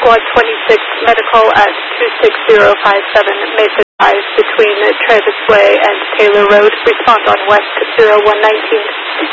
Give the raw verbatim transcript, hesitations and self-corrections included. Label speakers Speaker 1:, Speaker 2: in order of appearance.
Speaker 1: Squad twenty-six Medical at two six zero five seven Mesa Drive between Travis Way and Taylor Road. Respond on West zero one nineteen.